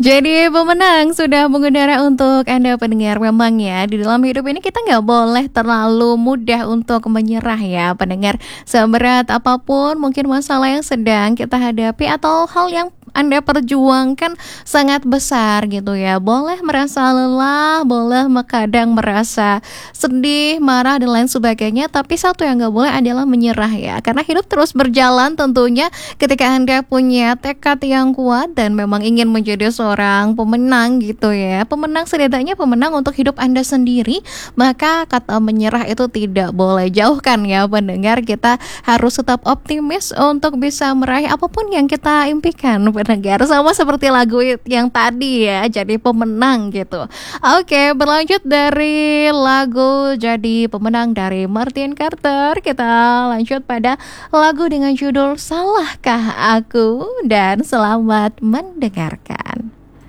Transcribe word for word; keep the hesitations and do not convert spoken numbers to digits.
Jadi pemenang sudah mengudara untuk Anda pendengar. Memang ya, di dalam hidup ini kita nggak boleh terlalu mudah untuk menyerah ya pendengar. Seberat apapun mungkin masalah yang sedang kita hadapi atau hal yang Anda perjuangkan sangat besar gitu ya. Boleh merasa lelah, boleh kadang merasa sedih, marah dan lain sebagainya. Tapi satu yang nggak boleh adalah menyerah ya. Karena hidup terus berjalan tentunya ketika Anda punya tekad yang kuat dan memang ingin menjadi seorang pemenang gitu ya. Pemenang setidaknya pemenang untuk hidup Anda sendiri. Maka kata menyerah itu tidak boleh jauhkan ya pendengar. Kita harus tetap optimis untuk bisa meraih apapun yang kita impikan pendengar. Sama seperti lagu yang tadi ya, jadi pemenang gitu. Oke, berlanjut dari lagu Jadi Pemenang dari Martin Carter, kita lanjut pada lagu dengan judul Salahkah Aku, dan selamat mendengarkan.